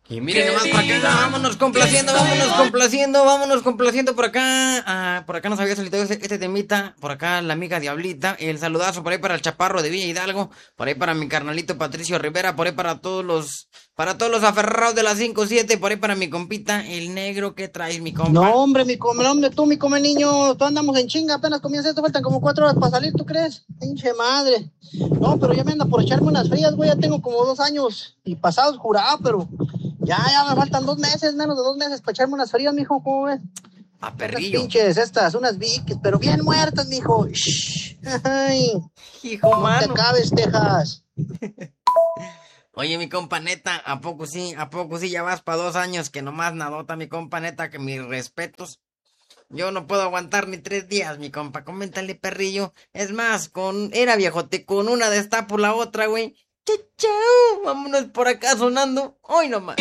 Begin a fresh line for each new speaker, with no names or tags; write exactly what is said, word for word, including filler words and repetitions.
Y miren nomás por acá, vámonos complaciendo, vámonos complaciendo, vámonos complaciendo por acá. Ah, por acá nos había solicitado este, este temita, por acá la amiga Diablita. El saludazo por ahí para el Chaparro de Villa Hidalgo, por ahí para mi carnalito Patricio Rivera, por ahí para todos los, para todos los aferrados de las cinco siete, por ahí para mi compita, el negro que traes, mi compa.
No, hombre, mi come, hombre, tú, mi come niño, tú andamos en chinga, apenas comienza esto, faltan como cuatro horas para salir, ¿tú crees? Pinche madre. No, pero ya me anda por echarme unas frías, güey, ya tengo como dos años y pasados jurado, pero ya, ya me faltan dos meses, menos de dos meses para echarme unas frías, mijo, ¿cómo ves?
A
Unas
perrillo.
pinches estas, unas Vicks, pero bien muertas, mijo. Shh. Ay,
Hijo
no te
mano.
acabes, Texas.
Oye, mi compa neta, ¿a poco sí? ¿A poco sí? Ya vas para dos años que nomás nadota, mi compa neta, que mis respetos. Yo no puedo aguantar ni tres días, mi compa. Coméntale, perrillo. Es más, con... Era viejote, con una de esta por la otra, güey. Chau, chau. Vámonos por acá sonando. Hoy nomás.